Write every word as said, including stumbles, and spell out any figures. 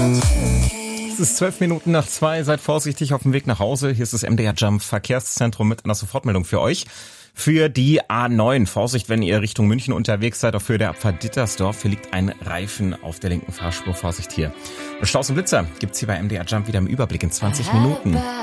Es ist zwölf Minuten nach zwei. Seid vorsichtig auf dem Weg nach Hause. Hier ist das M D R Jump Verkehrszentrum mit einer Sofortmeldung für euch. Für die A neun. Vorsicht, wenn ihr Richtung München unterwegs seid, auf Höhe der Abfahrt Dittersdorf. Hier liegt ein Reifen auf der linken Fahrspur. Vorsicht hier. Staus und Blitzer gibt's hier bei M D R Jump wieder im Überblick in zwanzig Minuten.